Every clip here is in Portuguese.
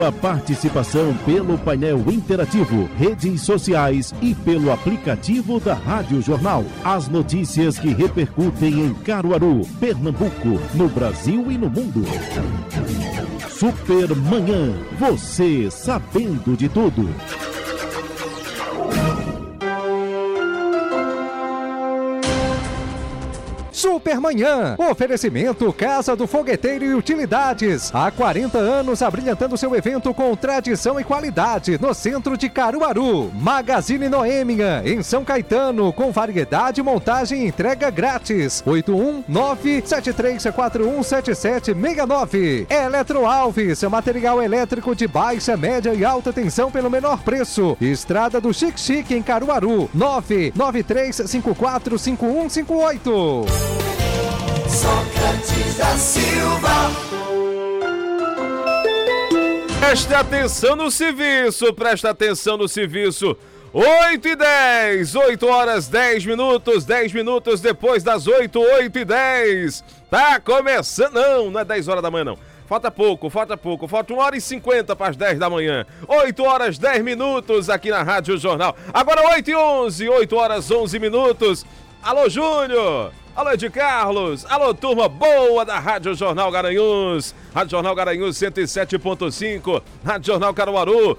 A participação pelo painel interativo, redes sociais e pelo aplicativo da Rádio Jornal. As notícias que repercutem em Caruaru, Pernambuco, no Brasil e no mundo. Super Manhã, você sabendo de tudo. Supermanhã, oferecimento Casa do Fogueteiro e Utilidades. Há 40 anos abrilhantando seu evento com tradição e qualidade no centro de Caruaru. Magazine Noêmia, em São Caetano, com variedade, montagem e entrega grátis. 819-7341-7769. Eletro Alves, material elétrico de baixa, média e alta tensão pelo menor preço. Estrada do Chique em Caruaru. 993545158. Sócrates da Silva. Preste atenção no serviço, presta atenção no serviço. 8h10, 8 horas 10 minutos, 10 minutos depois das 8h10. Tá começando, não é 10 horas da manhã não. Falta pouco, falta 1h50 para as 10 da manhã. 8 horas 10 minutos aqui na Rádio Jornal. Agora 8h11, 8 horas 11 minutos. Alô, Júnior! Alô, Ed Carlos! Alô, turma boa da Rádio Jornal Garanhuns! Rádio Jornal Garanhuns 107.5, Rádio Jornal Caruaru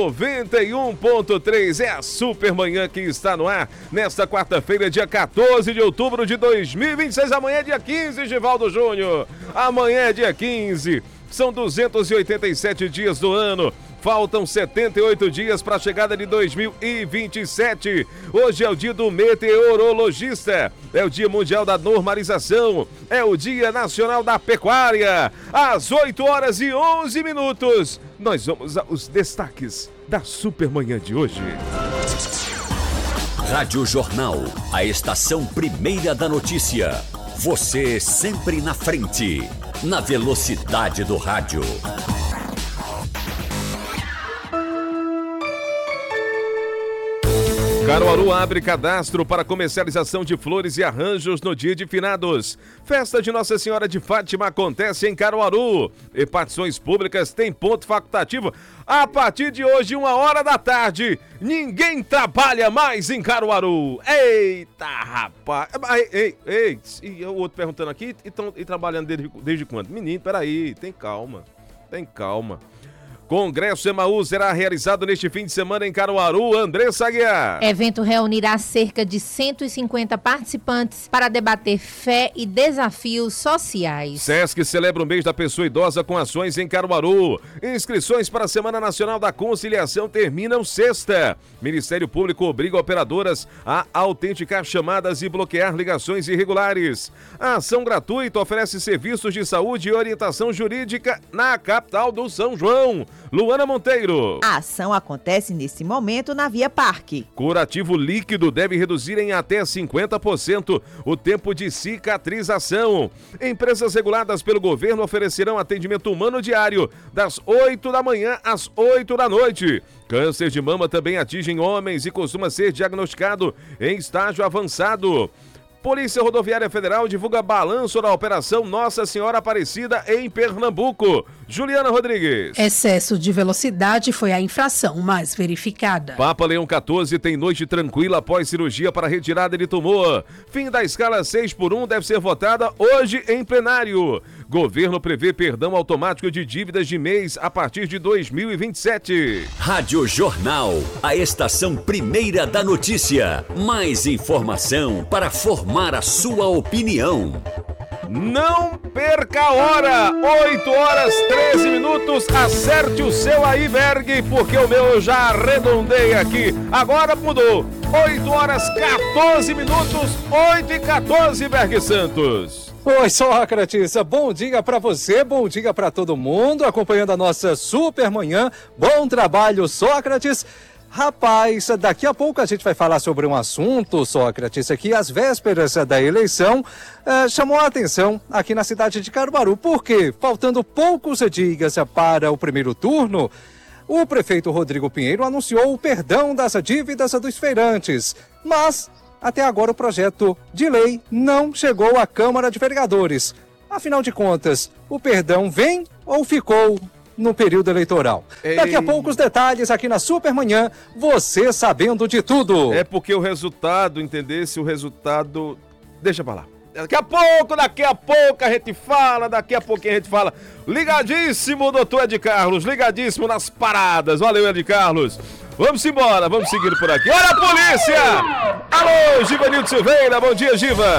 91.3. É a Supermanhã que está no ar nesta quarta-feira, dia 14 de outubro de 2026. Amanhã é dia 15, Givaldo Júnior. Amanhã é dia 15. São 287 dias do ano. Faltam 78 dias para a chegada de 2027. Hoje é o dia do meteorologista. É o dia mundial da normalização. É o dia nacional da pecuária. Às 8 horas e 11 minutos. Nós vamos aos destaques da Supermanhã de hoje. Rádio Jornal, a estação primeira da notícia. Você sempre na frente, na velocidade do rádio. Caruaru abre cadastro para comercialização de flores e arranjos no dia de finados. Festa de Nossa Senhora de Fátima acontece em Caruaru. Repartições públicas têm ponto facultativo. A partir de hoje, 1h da tarde, ninguém trabalha mais em Caruaru. Eita, rapaz. Ei, e o outro perguntando aqui, e trabalhando desde quando? Menino, peraí, tem calma. Congresso Emaús será realizado neste fim de semana em Caruaru. Andressa Aguiar. Evento reunirá cerca de 150 participantes para debater fé e desafios sociais. Sesc celebra o mês da pessoa idosa com ações em Caruaru. Inscrições para a Semana Nacional da Conciliação terminam sexta. Ministério Público obriga operadoras a autenticar chamadas e bloquear ligações irregulares. A ação gratuita oferece serviços de saúde e orientação jurídica na capital do São João. Luana Monteiro. A ação acontece nesse momento na Via Parque. Curativo líquido deve reduzir em até 50% o tempo de cicatrização. Empresas reguladas pelo governo oferecerão atendimento humano diário das 8 da manhã às 8 da noite. Câncer de mama também atinge homens e costuma ser diagnosticado em estágio avançado. Polícia Rodoviária Federal divulga balanço da Operação Nossa Senhora Aparecida em Pernambuco. Juliana Rodrigues. Excesso de velocidade foi a infração mais verificada. Papa Leão XIV tem noite tranquila após cirurgia para retirada de tumor. Fim da escala 6x1 deve ser votada hoje em plenário. Governo prevê perdão automático de dívidas de mês a partir de 2027. Rádio Jornal, a estação primeira da notícia. Mais informação para formar a sua opinião. Não perca a hora, 8 horas 13 minutos, acerte o seu aí, Berg, porque o meu eu já arredondei aqui, agora mudou, 8 horas 14 minutos, 8h14, Berg Santos. Oi, Sócrates, bom dia pra você, bom dia pra todo mundo, acompanhando a nossa Supermanhã, bom trabalho, Sócrates. Rapaz, daqui a pouco a gente vai falar sobre um assunto, Sócrates, que às vésperas da eleição chamou a atenção aqui na cidade de Caruaru, porque faltando poucos dias para o primeiro turno, o prefeito Rodrigo Pinheiro anunciou o perdão das dívidas dos feirantes, mas até agora o projeto de lei não chegou à Câmara de Vereadores. Afinal de contas, o perdão vem ou ficou no período eleitoral. Daqui a pouco os detalhes aqui na Supermanhã, você sabendo de tudo. É porque o resultado, entendesse? O resultado... Deixa pra lá. Daqui a pouco a gente fala, daqui a pouquinho a gente fala. Ligadíssimo, doutor Ed Carlos, ligadíssimo nas paradas. Valeu, Ed Carlos. Vamos embora, vamos seguindo por aqui. Olha a polícia! Alô, Givanildo Silveira, bom dia, Giva.